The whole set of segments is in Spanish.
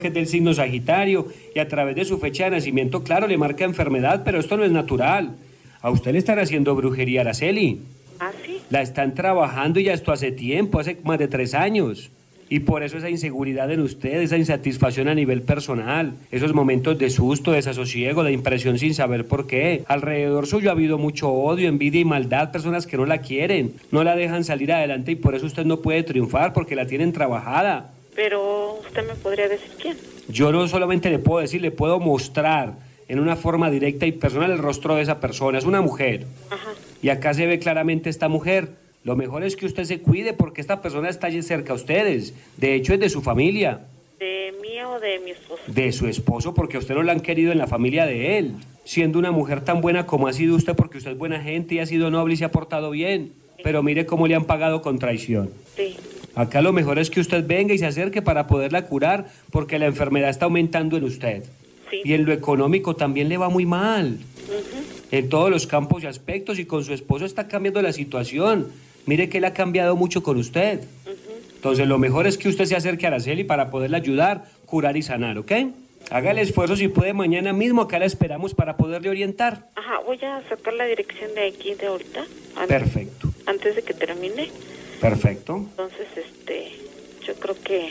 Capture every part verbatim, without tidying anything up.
que es del signo Sagitario, y a través de su fecha de nacimiento, claro, le marca enfermedad, pero esto no es natural. A usted le están haciendo brujería, Araceli. ¿Ah, sí? La están trabajando y ya esto hace tiempo, hace más de tres años. Y por eso esa inseguridad en usted, esa insatisfacción a nivel personal, esos momentos de susto, desasosiego, de impresión sin saber por qué. Alrededor suyo ha habido mucho odio, envidia y maldad, personas que no la quieren, no la dejan salir adelante y por eso usted no puede triunfar porque la tienen trabajada. Pero usted me podría decir quién. Yo no solamente le puedo decir, le puedo mostrar en una forma directa y personal el rostro de esa persona. Es una mujer. Ajá. Y acá se ve claramente esta mujer. Lo mejor es que usted se cuide porque esta persona está allí cerca a ustedes. De hecho, es de su familia. ¿De mí o de mi esposo? De su esposo, porque a usted no la han querido en la familia de él. Siendo una mujer tan buena como ha sido usted, porque usted es buena gente y ha sido noble y se ha portado bien. Sí. Pero mire cómo le han pagado con traición. Sí. Acá lo mejor es que usted venga y se acerque para poderla curar, porque la enfermedad está aumentando en usted. Sí. Y en lo económico también le va muy mal. Uh-huh. En todos los campos y aspectos, y con su esposo está cambiando la situación. Mire que él ha cambiado mucho con usted. Uh-huh. Entonces lo mejor es que usted se acerque a Araceli para poderla ayudar, curar y sanar, ¿ok? Haga el esfuerzo si puede mañana mismo, acá la esperamos para poderle orientar. Ajá, voy a sacar la dirección de aquí de ahorita. Antes, Perfecto. Antes de que termine. Perfecto. Entonces, este, yo creo que...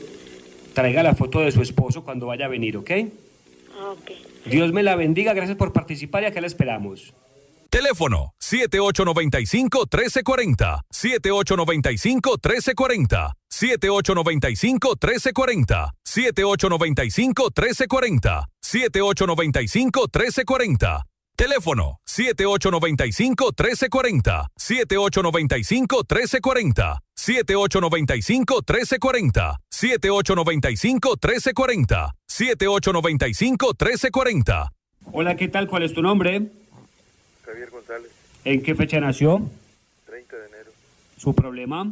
Traiga la foto de su esposo cuando vaya a venir, ¿ok? Ah, ok. Sí. Dios me la bendiga, gracias por participar y acá la esperamos. Teléfono siete ocho nueve cinco, uno tres cuatro cero, siete ocho nueve cinco, uno tres cuatro cero, siete ocho nueve cinco, uno tres cuatro cero, siete ocho nueve cinco, uno tres cuatro cero, siete ocho nueve cinco, uno tres cuatro cero. Teléfono siete ocho nueve cinco, uno tres cuatro cero, siete ocho nueve cinco, uno tres cuatro cero, siete ocho nueve cinco, uno tres cuatro cero, siete ocho nueve cinco, uno tres cuatro cero, siete ocho nueve cinco, uno tres cuatro cero. Hola, ¿qué tal? ¿Cuál es tu nombre? Javier González. ¿En qué fecha nació? treinta de enero. ¿Su problema?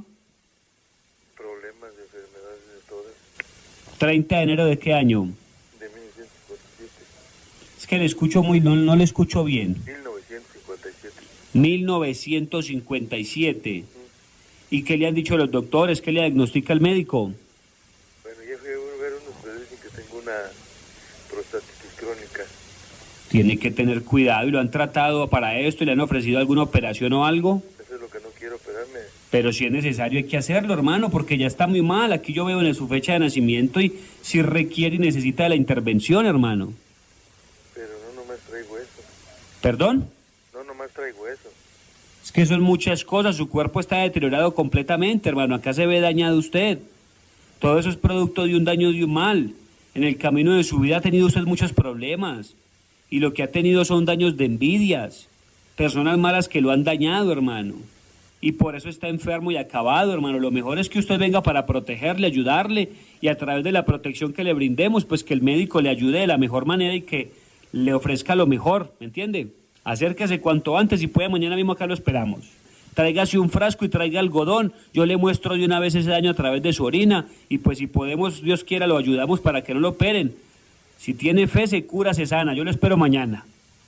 Problemas de enfermedades de todas. ¿treinta de enero de qué año? De mil novecientos cincuenta y siete. Es que le escucho muy, no, no le escucho bien. mil novecientos cincuenta y siete. mil novecientos cincuenta y siete. Mm. ¿Y qué le han dicho los doctores? ¿Qué le diagnostica el médico? Bueno, ya fui a ver unos que dicen que tengo una prostatitis crónica. Tiene que tener cuidado y lo han tratado para esto y le han ofrecido alguna operación o algo. Eso es lo que no quiero operarme. Pero si es necesario hay que hacerlo, hermano, porque ya está muy mal. Aquí yo veo en su fecha de nacimiento y si requiere y necesita de la intervención, hermano. Pero no nomás traigo eso. ¿Perdón? No nomás traigo eso. Es que son muchas cosas, su cuerpo está deteriorado completamente, hermano. Acá se ve dañado usted. Todo eso es producto de un daño, de un mal. En el camino de su vida ha tenido usted muchos problemas. Y lo que ha tenido son daños de envidias, personas malas que lo han dañado, hermano. Y por eso está enfermo y acabado, hermano. Lo mejor es que usted venga para protegerle, ayudarle, y a través de la protección que le brindemos, pues que el médico le ayude de la mejor manera y que le ofrezca lo mejor, ¿me entiende? Acérquese cuanto antes y puede, mañana mismo acá lo esperamos. Tráigase un frasco y traiga algodón. Yo le muestro de una vez ese daño a través de su orina y pues si podemos, Dios quiera, lo ayudamos para que no lo operen. Si tiene fe, se cura, se sana. Yo lo espero mañana.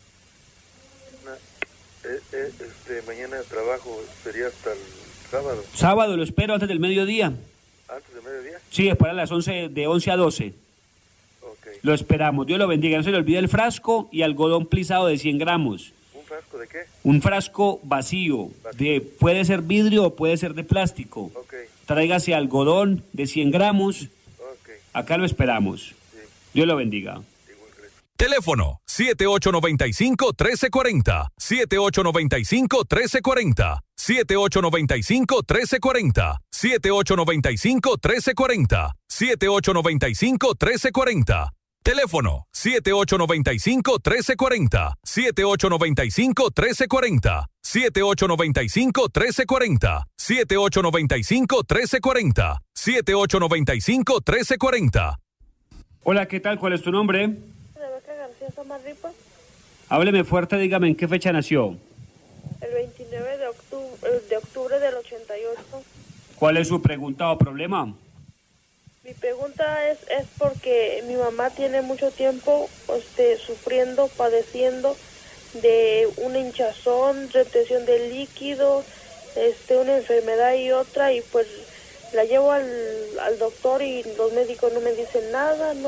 No, eh, eh, este, mañana trabajo, sería hasta el sábado. Sábado lo espero antes del mediodía. ¿Antes del mediodía? Sí, es para las once, de once a doce. Ok. Lo esperamos. Dios lo bendiga. No se le olvide el frasco y algodón plisado de cien gramos. ¿Un frasco de qué? Un frasco vacío. De, puede ser vidrio o puede ser de plástico. Ok. Tráigase algodón de cien gramos. Ok. Acá lo esperamos. Dios lo bendiga. Teléfono siete ocho nueve cinco, uno tres cuatro cero, siete ocho nueve cinco, uno tres cuatro cero, siete ocho nueve cinco, uno tres cuatro cero, siete ocho nueve cinco, uno tres cuatro cero, siete ocho nueve cinco, uno tres cuatro cero. Teléfono siete ocho nueve cinco, uno tres cuatro cero, siete ocho nueve cinco, uno tres cuatro cero, siete ocho nueve cinco, uno tres cuatro cero, siete ocho nueve cinco, uno tres cuatro cero, siete ocho nueve cinco, uno tres cuatro cero. Hola, ¿qué tal? ¿Cuál es tu nombre? Rebeca García Samarripa. Hábleme fuerte, dígame, ¿en qué fecha nació? El veintinueve de octubre, de octubre del ochenta y ocho. ¿Cuál es su pregunta o problema? Mi pregunta es, es porque mi mamá tiene mucho tiempo este, sufriendo, padeciendo de una hinchazón, retención de líquido, este, una enfermedad y otra, y pues La llevo al, al doctor y los médicos no me dicen nada, no